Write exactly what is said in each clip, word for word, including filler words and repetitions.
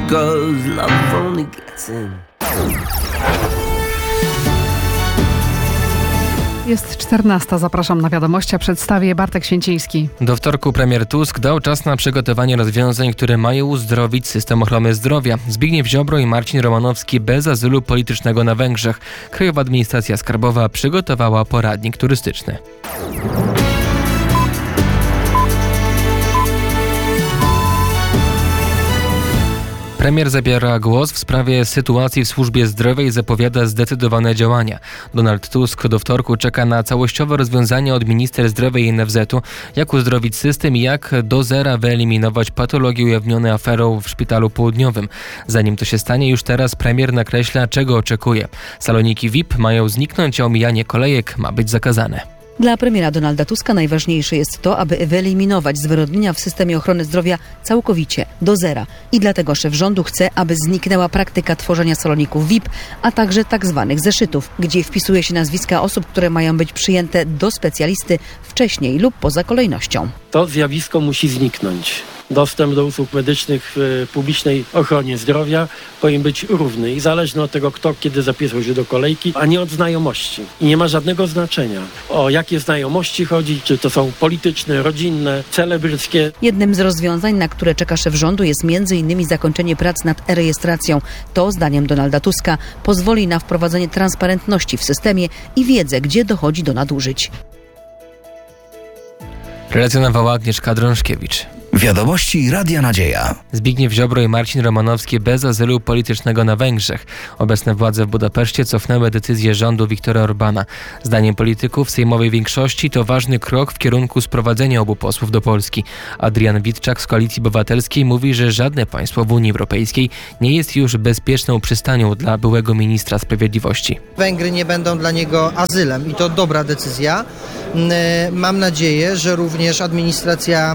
goes, love only gets in. Jest czternasta. Zapraszam na wiadomości, a przedstawię Bartek Święciński. Do wtorku premier Tusk dał czas na przygotowanie rozwiązań, które mają uzdrowić system ochrony zdrowia. Zbigniew Ziobro i Marcin Romanowski bez azylu politycznego na Węgrzech. Krajowa Administracja Skarbowa przygotowała poradnik turystyczny. Premier zabiera głos w sprawie sytuacji w służbie zdrowia i zapowiada zdecydowane działania. Donald Tusk do wtorku czeka na całościowe rozwiązania od minister zdrowia i N F Z-u, jak uzdrowić system i jak do zera wyeliminować patologie ujawnione aferą w Szpitalu Południowym. Zanim to się stanie, już teraz premier nakreśla, czego oczekuje. Saloniki V I P mają zniknąć, a omijanie kolejek ma być zakazane. Dla premiera Donalda Tuska najważniejsze jest to, aby wyeliminować zwyrodnienia w systemie ochrony zdrowia całkowicie, do zera. I dlatego szef rządu chce, aby zniknęła praktyka tworzenia saloników V I P, a także tak zwanych zeszytów, gdzie wpisuje się nazwiska osób, które mają być przyjęte do specjalisty wcześniej lub poza kolejnością. To zjawisko musi zniknąć. Dostęp do usług medycznych w publicznej ochronie zdrowia powinien być równy i zależny od tego, kto kiedy zapisał się do kolejki, a nie od znajomości. I nie ma żadnego znaczenia, o jakie znajomości chodzi, czy to są polityczne, rodzinne, celebryckie. Jednym z rozwiązań, na które czeka szef rządu, jest między innymi zakończenie prac nad e-rejestracją. To, zdaniem Donalda Tuska, pozwoli na wprowadzenie transparentności w systemie i wiedzę, gdzie dochodzi do nadużyć. Relacjonowała Agnieszka Drążkiewicz. Wiadomości Radia Nadzieja. Zbigniew Ziobro i Marcin Romanowski bez azylu politycznego na Węgrzech. Obecne władze w Budapeszcie cofnęły decyzję rządu Viktora Orbana. Zdaniem polityków sejmowej większości to ważny krok w kierunku sprowadzenia obu posłów do Polski. Adrian Witczak z Koalicji Obywatelskiej mówi, że żadne państwo w Unii Europejskiej nie jest już bezpieczną przystanią dla byłego ministra sprawiedliwości. Węgry nie będą dla niego azylem i to dobra decyzja. Mam nadzieję, że również administracja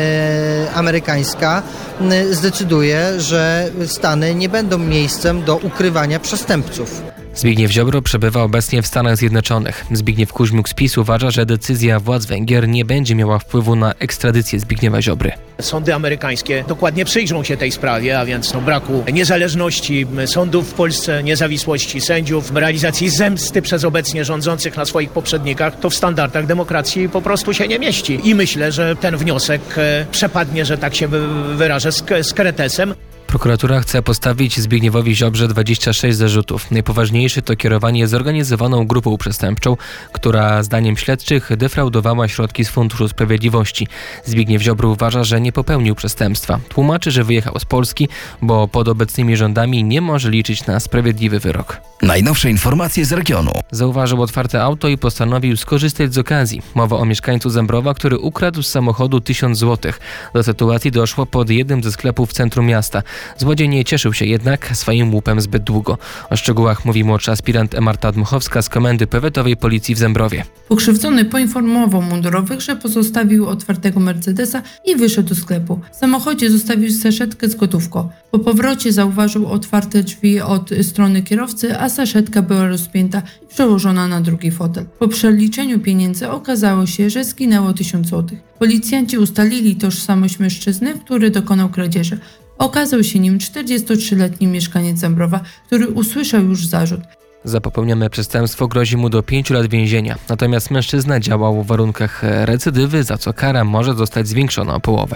amerykańska zdecyduje, że Stany nie będą miejscem do ukrywania przestępców. Zbigniew Ziobro przebywa obecnie w Stanach Zjednoczonych. Zbigniew Kuźmiuk z PiS uważa, że decyzja władz Węgier nie będzie miała wpływu na ekstradycję Zbigniewa Ziobry. Sądy amerykańskie dokładnie przyjrzą się tej sprawie, a więc no, braku niezależności sądów w Polsce, niezawisłości sędziów, realizacji zemsty przez obecnie rządzących na swoich poprzednikach, to w standardach demokracji po prostu się nie mieści. I myślę, że ten wniosek przepadnie, że tak się wyrażę, z kretesem. Prokuratura chce postawić Zbigniewowi Ziobrze dwadzieścia sześć zarzutów. Najpoważniejszy to kierowanie zorganizowaną grupą przestępczą, która zdaniem śledczych defraudowała środki z Funduszu Sprawiedliwości. Zbigniew Ziobro uważa, że nie popełnił przestępstwa. Tłumaczy, że wyjechał z Polski, bo pod obecnymi rządami nie może liczyć na sprawiedliwy wyrok. Najnowsze informacje z regionu. Zauważył otwarte auto i postanowił skorzystać z okazji. Mowa o mieszkańcu Zębrowa, który ukradł z samochodu tysiąc złotych. Do sytuacji doszło pod jednym ze sklepów w centrum miasta. Złodziej nie cieszył się jednak swoim łupem zbyt długo. O szczegółach mówi młodsza aspirant Marta Dmuchowska z Komendy Powiatowej Policji w Zębrowie. Pokrzywdzony poinformował mundurowych, że pozostawił otwartego Mercedesa i wyszedł do sklepu. W samochodzie zostawił saszetkę z gotówką. Po powrocie zauważył otwarte drzwi od strony kierowcy, a saszetka była rozpięta i przełożona na drugi fotel. Po przeliczeniu pieniędzy okazało się, że zginęło tysiąc złotych. Policjanci ustalili tożsamość mężczyzny, który dokonał kradzieży. Okazał się nim czterdziestotrzyletni mieszkaniec Zębrowa, który usłyszał już zarzut. Za popełnione przestępstwo grozi mu do pięciu lat więzienia. Natomiast mężczyzna działał w warunkach recydywy, za co kara może zostać zwiększona o połowę.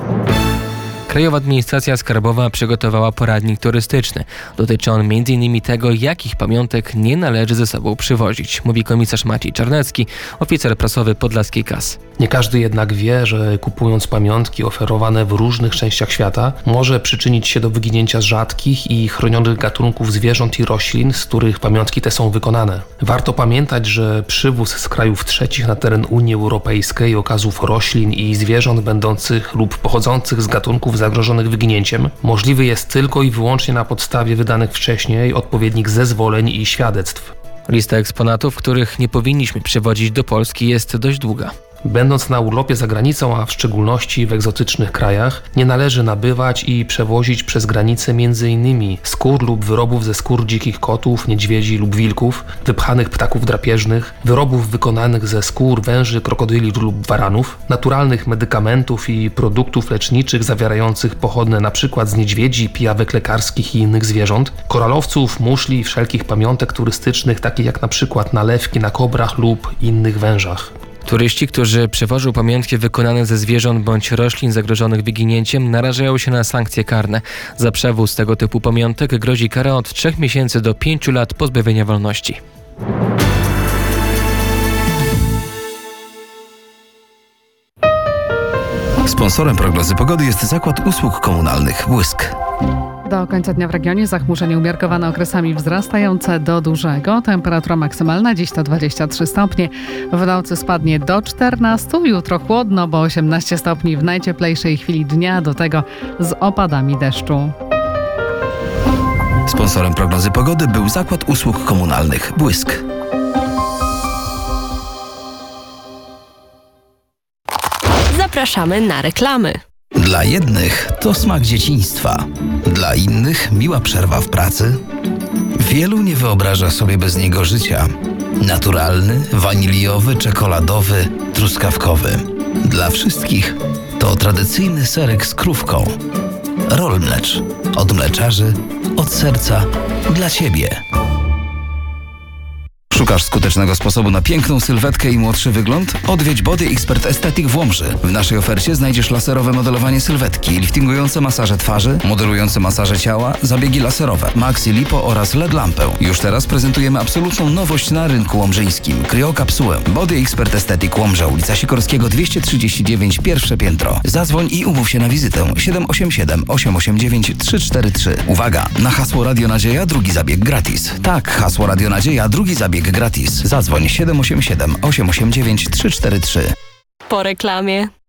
Krajowa Administracja Skarbowa przygotowała poradnik turystyczny. Dotyczy on między innymi tego, jakich pamiątek nie należy ze sobą przywozić, mówi komisarz Maciej Czarnecki, oficer prasowy Podlaskiej K A S. Nie każdy jednak wie, że kupując pamiątki oferowane w różnych częściach świata, może przyczynić się do wyginięcia rzadkich i chronionych gatunków zwierząt i roślin, z których pamiątki te są wykonane. Warto pamiętać, że przywóz z krajów trzecich na teren Unii Europejskiej okazów roślin i zwierząt będących lub pochodzących z gatunków zagrożonych wyginięciem możliwy jest tylko i wyłącznie na podstawie wydanych wcześniej odpowiednich zezwoleń i świadectw. Lista eksponatów, których nie powinniśmy przywozić do Polski, jest dość długa. Będąc na urlopie za granicą, a w szczególności w egzotycznych krajach, nie należy nabywać i przewozić przez granicę m.in. skór lub wyrobów ze skór dzikich kotów, niedźwiedzi lub wilków, wypchanych ptaków drapieżnych, wyrobów wykonanych ze skór węży, krokodyli lub waranów, naturalnych medykamentów i produktów leczniczych zawierających pochodne np. z niedźwiedzi, pijawek lekarskich i innych zwierząt, koralowców, muszli i wszelkich pamiątek turystycznych, takich jak np. nalewki na kobrach lub innych wężach. Turyści, którzy przewożą pamiątki wykonane ze zwierząt bądź roślin zagrożonych wyginięciem, narażają się na sankcje karne. Za przewóz tego typu pamiątek grozi kara od trzech miesięcy do pięciu lat pozbawienia wolności. Sponsorem prognozy pogody jest Zakład Usług Komunalnych Błysk. Do końca dnia w regionie zachmurzenie umiarkowane okresami wzrastające do dużego. Temperatura maksymalna dziś to dwadzieścia trzy stopnie. W nocy spadnie do czternastu. Jutro chłodno, bo osiemnaście stopni w najcieplejszej chwili dnia. Do tego z opadami deszczu. Sponsorem prognozy pogody był Zakład Usług Komunalnych Błysk. Zapraszamy na reklamy. Dla jednych to smak dzieciństwa, dla innych miła przerwa w pracy. Wielu nie wyobraża sobie bez niego życia. Naturalny, waniliowy, czekoladowy, truskawkowy. Dla wszystkich to tradycyjny serek z krówką. Roll Mlecz. Od mleczarzy, od serca, dla Ciebie. Szukasz skutecznego sposobu na piękną sylwetkę i młodszy wygląd? Odwiedź Body Expert Aesthetic w Łomży. W naszej ofercie znajdziesz laserowe modelowanie sylwetki, liftingujące masaże twarzy, modelujące masaże ciała, zabiegi laserowe, maxi lipo oraz L E D lampę. Już teraz prezentujemy absolutną nowość na rynku łomżyńskim. Kryokapsułę. Body Expert Aesthetic Łomża, ulica Sikorskiego dwieście trzydzieści dziewięć, pierwsze piętro. Zadzwoń i umów się na wizytę siedem osiem siedem, osiem osiem dziewięć, trzy cztery trzy. Uwaga! Na hasło Radio Nadzieja drugi zabieg gratis. Tak, hasło Radio Nadzieja drugi zabieg gratis. Zadzwoń siedem osiem siedem, osiem osiem dziewięć, trzy cztery trzy. Po reklamie.